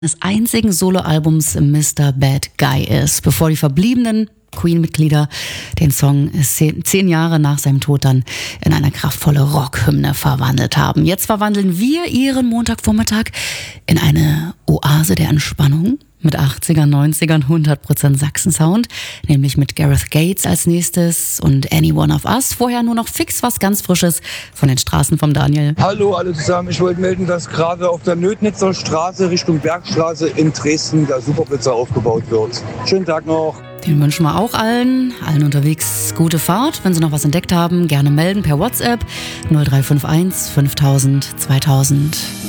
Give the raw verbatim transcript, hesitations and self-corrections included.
des einzigen Soloalbums Mister Bad Guy ist, bevor die verbliebenen Queen-Mitglieder den Song zehn Jahre nach seinem Tod dann in eine kraftvolle Rockhymne verwandelt haben. Jetzt verwandeln wir ihren Montagvormittag in eine Oase der Entspannung mit achtzigern, neunzigern, hundert Prozent Sachsen-Sound, nämlich mit Gareth Gates als nächstes und Any One of Us. Vorher nur noch fix was ganz Frisches von den Straßen vom Daniel. Hallo alle zusammen, ich wollte melden, dass gerade auf der Nödnitzer Straße Richtung Bergstraße in Dresden der Superblitzer aufgebaut wird. Schönen Tag noch. Den wünschen wir auch allen, allen unterwegs gute Fahrt. Wenn Sie noch was entdeckt haben, gerne melden per WhatsApp null drei fünf eins fünftausend zweitausend.